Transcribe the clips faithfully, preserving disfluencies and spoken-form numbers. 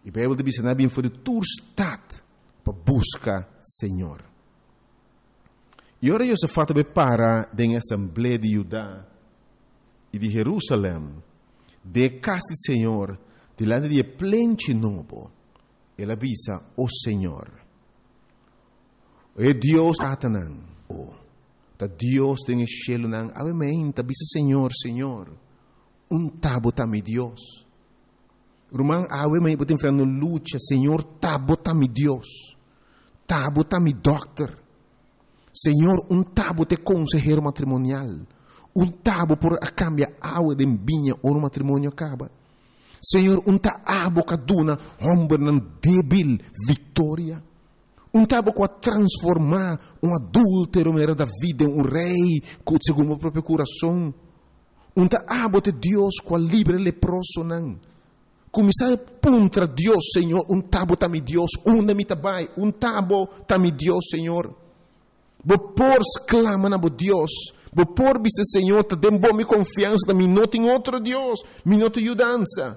E a Bíblia diz que nós vimos para tua estado para buscar Senhor. E agora eu se fato de para da Assembleia de Judá e de Jerusalém, de casa do Senhor, de lá de plente novo, ela avisa o Senhor. E Deus atanan, ta Deus tem cielo nang, avamente avisa Senhor, Senhor, um tabo tá mi Deus. Rumang awe may putin frano lucha, Senhor, tabo tá mi Deus. Tabo tá mi doctor. Senhor, um tabo te consejero matrimonial. Um tabo por a cambia awe de vinha ou no matrimônio acaba. Senhor, um tabo kaduna hombre nan débil vitória. Um tabo que transformar um adúltero era da vida em um rei segundo o próprio coração. Um tabo de Deus que livre leproso nan. Começar contra Deus, Senhor, um tabo tá mi Deus, um da mi tabai, um tabo tá mi Deus, Senhor. Bo por exclama na bo Deus, bo por bise Senhor, te dem bo mi confiança, da mi not em outro Deus, mi not ajudança.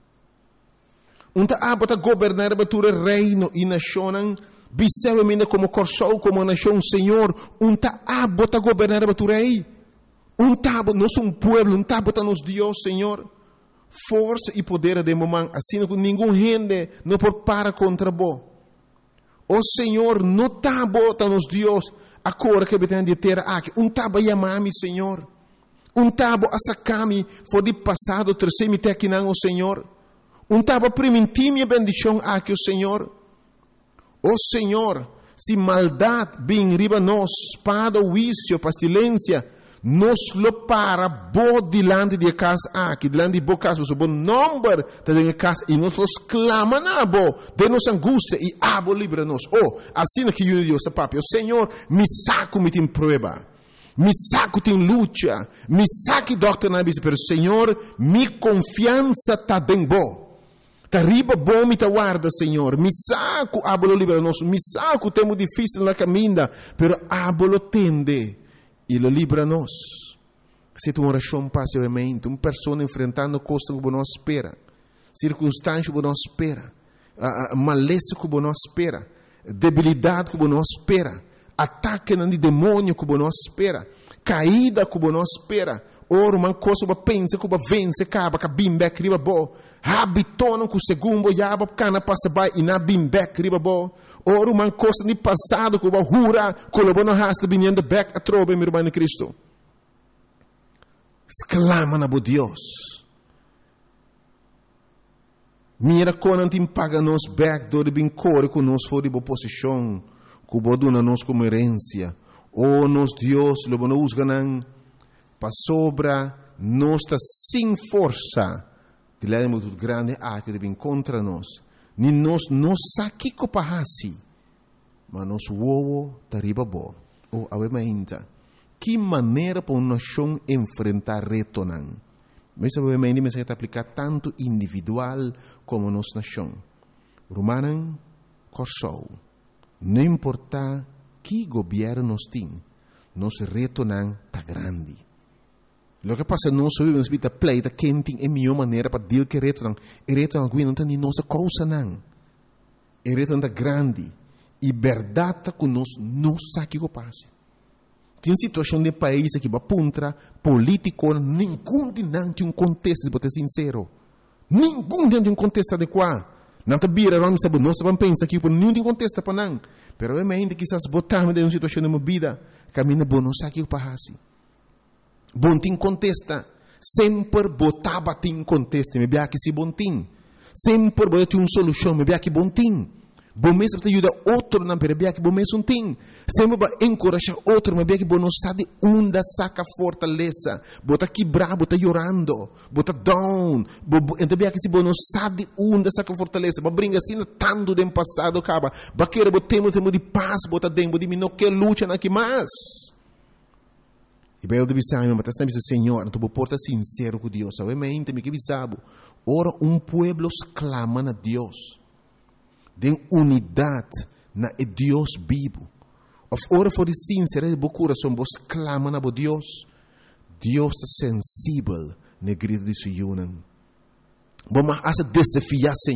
Um tabo tá governar batura reino e nação, biseu mina como corsou, como nação, Senhor, um tabo tá governar batura rei. Um tabo, nós um pueblo, um tabo tá nos Deus, Senhor. Força e poder de momento, assim que nenhum rende não por para contra bo. O Senhor não tá bota nos Deus a cor que betan de ter aqui. Um tabo yamami, Senhor. Um tabo asakami for de passado terceiro te aqui não o Senhor. Um tabo primitiva bendição aqui o Senhor. O Senhor, se maldade bem riba nós, espada, vício, pestilência, nos lo para bo dilante de casa aqui, dilante de bo casa, o bom número de casa e nos los clama na bo de nos angústia e abo livra-nos. Oh, assim que eu Deus, papi, o Senhor me saco me tem prueba, me saco tem luta, me saque doctor na bisa, pero Senhor, mi confiança tá bem bo. Tá riba bom me tá guarda, Senhor. Me saco abo livra-nos, me saco temo difícil na caminha, pero abo lo tende. E lo libra-nos. Se tu oração passivamente, uma pessoa enfrentando coisas que não espera, circunstâncias que não espera, uh, uh, maleza que não espera, debilidade que não espera, ataque de demônio que não espera, caída que não espera, ora uma coisa que pensa que vence, acaba que bimbek riba bo, habitono que segundo yaba cana passa by e na bimbek riba bo. Ora uma coisa de passado que vai jura, que o bono hasta vinhando back a trobe, meu irmão em Cristo. Exclama na bo Deus. Mira quando não te paga nos back do de bem core com nos for de boa posição, que o boduna nos como herência. Oh, nos Deus, lo bono usganan, para sobra, nos está sem força. De lá é muito grande, ah, que deve contra nós. Ni nos não saque copahasi, mas nos wowo tariba bo. O awemainta. Que maneira para uma nação enfrentar reto nan? Mas awemainta me se aplicar tanto individual como nos nação. Romanan corsou. Não importa que governo nos tem, nos reto nan tá grande. Lo que passa não só vivemos vida pleita quente é melhor maneira para dizer que reto não é reto não não tem nossa causa não é reto não grande e verdade que nós não sabe o que passa. Tem situação de país que vai puntra político nenhum de não tem um contexto para ser sincero, nenhum tem um contexto adequado. Não te vira vamos saber nós vamos pensar que por nenhum tem contexto para não, pero é ainda que quizás botar de uma situação de uma vida caminha bom não sabe o que passa. Bom tim contesta, sempre botava tim contesta, me bia que se bom tim, sempre botava uma solução, me bia que bom tim, bom mesmo te ajuda outro na pera, bia que bom mesmo tim, sempre vai encorajar outro, me bia que bom não sabe onde saca fortaleza, bota quebrar, bota chorando, bota down, então bia que se bom não sabe onde saca fortaleza, vai brincar assim tanto do passado acaba, vai querer botemos temo de paz, bota dentro de mim não quer luta na que mais. E bem, eu deve saber, mas está dizendo, Senhor, não estou porta sincero com Deus. Sabe, mas ainda me que sabe. Ora, um pueblo clama na Deus. De unidade na Deus vivo. Ora, for sincero de coração, vos clama na Deus. Deus está sensível na grito de Senhor. Vamos a desafiar, Senhor.